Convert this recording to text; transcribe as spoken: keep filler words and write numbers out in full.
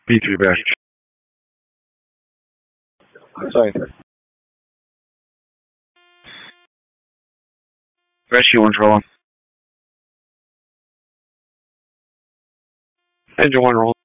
B three back. Sorry. Rescue one's rolling. Engine one rolling.